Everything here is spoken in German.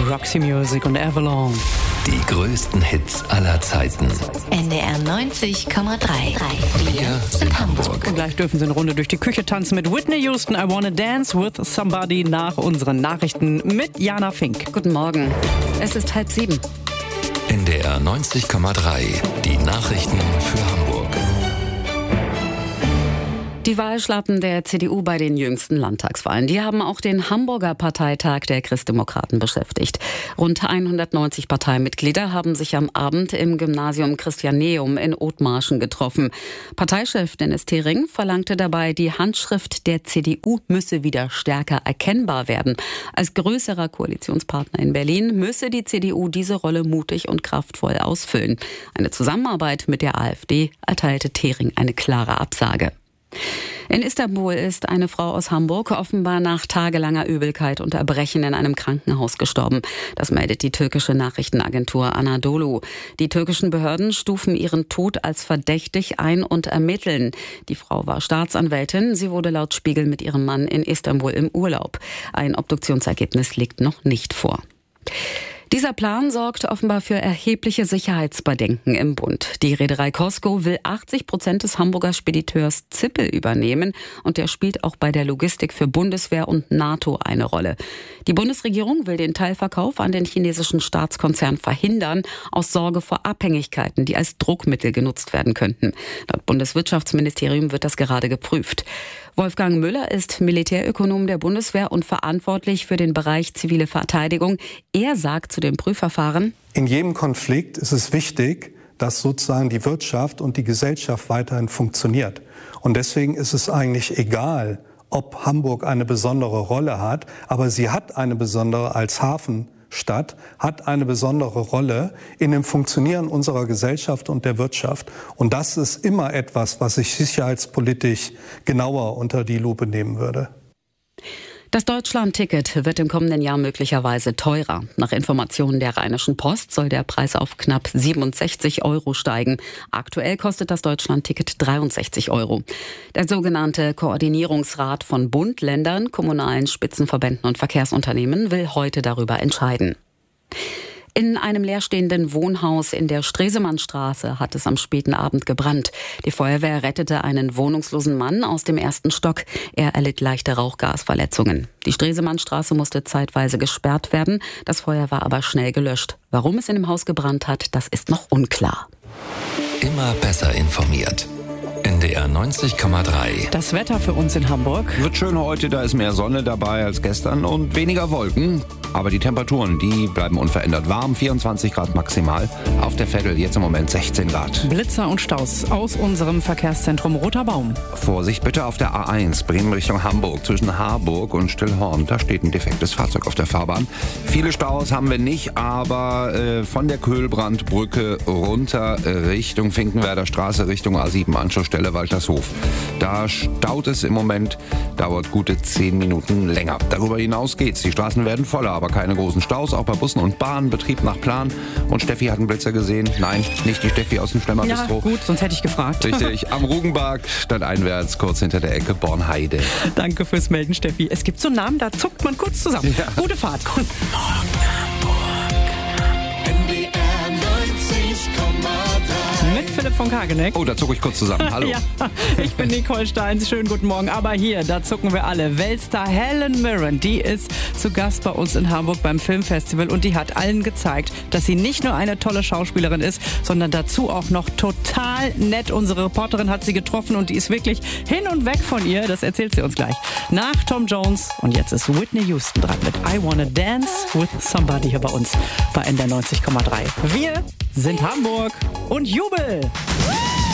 Roxy Music und Avalon. Die größten Hits aller Zeiten. NDR 90,3. Wir sind Hamburg. Und gleich dürfen Sie eine Runde durch die Küche tanzen mit Whitney Houston, I Wanna Dance with Somebody nach unseren Nachrichten mit Jana Fink. Guten Morgen. Es ist 6:30. NDR 90,3. Die Nachrichten für Hamburg. Die Wahlschlappen der CDU bei den jüngsten Landtagswahlen, die haben auch den Hamburger Parteitag der Christdemokraten beschäftigt. Rund 190 Parteimitglieder haben sich am Abend im Gymnasium Christianeum in Othmarschen getroffen. Parteichef Dennis Thering verlangte dabei, die Handschrift der CDU müsse wieder stärker erkennbar werden. Als größerer Koalitionspartner in Berlin müsse die CDU diese Rolle mutig und kraftvoll ausfüllen. Eine Zusammenarbeit mit der AfD erteilte Thering eine klare Absage. In Istanbul ist eine Frau aus Hamburg offenbar nach tagelanger Übelkeit und Erbrechen in einem Krankenhaus gestorben. Das meldet die türkische Nachrichtenagentur Anadolu. Die türkischen Behörden stufen ihren Tod als verdächtig ein und ermitteln. Die Frau war Staatsanwältin. Sie wurde laut Spiegel mit ihrem Mann in Istanbul im Urlaub. Ein Obduktionsergebnis liegt noch nicht vor. Dieser Plan sorgt offenbar für erhebliche Sicherheitsbedenken im Bund. Die Reederei COSCO will 80% des Hamburger Spediteurs Zippel übernehmen und der spielt auch bei der Logistik für Bundeswehr und NATO eine Rolle. Die Bundesregierung will den Teilverkauf an den chinesischen Staatskonzern verhindern, aus Sorge vor Abhängigkeiten, die als Druckmittel genutzt werden könnten. Laut Bundeswirtschaftsministerium wird das gerade geprüft. Wolfgang Müller ist Militärökonom der Bundeswehr und verantwortlich für den Bereich zivile Verteidigung. Er sagt zu dem Prüfverfahren: In jedem Konflikt ist es wichtig, dass sozusagen die Wirtschaft und die Gesellschaft weiterhin funktioniert. Und deswegen ist es eigentlich egal, ob Hamburg eine besondere Rolle hat, aber sie hat eine besondere als Hafenstadt, hat eine besondere Rolle in dem Funktionieren unserer Gesellschaft und der Wirtschaft. Und das ist immer etwas, was ich sicherheitspolitisch genauer unter die Lupe nehmen würde. Das Deutschland-Ticket wird im kommenden Jahr möglicherweise teurer. Nach Informationen der Rheinischen Post soll der Preis auf knapp 67 € steigen. Aktuell kostet das Deutschland-Ticket 63 €. Der sogenannte Koordinierungsrat von Bund, Ländern, kommunalen Spitzenverbänden und Verkehrsunternehmen will heute darüber entscheiden. In einem leerstehenden Wohnhaus in der Stresemannstraße hat es am späten Abend gebrannt. Die Feuerwehr rettete einen wohnungslosen Mann aus dem 1. Stock. Er erlitt leichte Rauchgasverletzungen. Die Stresemannstraße musste zeitweise gesperrt werden. Das Feuer war aber schnell gelöscht. Warum es in dem Haus gebrannt hat, das ist noch unklar. Immer besser informiert. NDR 90,3. Das Wetter für uns in Hamburg. Wird schön heute, da ist mehr Sonne dabei als gestern und weniger Wolken. Aber die Temperaturen, die bleiben unverändert warm, 24 Grad maximal. Auf der Veddel jetzt im Moment 16 Grad. Blitzer und Staus aus unserem Verkehrszentrum Roter Baum. Vorsicht bitte auf der A1, Bremen Richtung Hamburg, zwischen Harburg und Stillhorn. Da steht ein defektes Fahrzeug auf der Fahrbahn. Viele Staus haben wir nicht, aber von der Köhlbrandbrücke runter Richtung Finkenwerder Straße, Richtung A7, Anschlussstelle Waltershof. Da staut es im Moment, dauert gute 10 Minuten länger. Darüber hinaus geht's. Die Straßen werden voller, aber keine großen Staus, auch bei Bussen und Bahnen, Betrieb nach Plan. Und Steffi hat einen Blitzer gesehen. Nein, nicht die Steffi aus dem Schlemmerbistro. Ja, gut, sonst hätte ich gefragt. Richtig, am Rugenberg, stadteinwärts, kurz hinter der Ecke Bornheide. Danke fürs Melden, Steffi. Es gibt so Namen, da zuckt man kurz zusammen. Ja. Gute Fahrt. Morgen Hamburg. NDR 90,3. Mit Philipp von Kageneck. Oh, da zucke ich kurz zusammen. Hallo. Ja, ich bin Nicole Steins. Schönen guten Morgen. Aber hier, da zucken wir alle. Weltstar Helen Mirren, die ist zu Gast bei uns in Hamburg beim Filmfestival und die hat allen gezeigt, dass sie nicht nur eine tolle Schauspielerin ist, sondern dazu auch noch total nett. Unsere Reporterin hat sie getroffen und die ist wirklich hin und weg von ihr. Das erzählt sie uns gleich. Nach Tom Jones und jetzt ist Whitney Houston dran mit I Wanna Dance with Somebody hier bei uns bei NDR 90,3. Wir sind Hamburg und Jubel!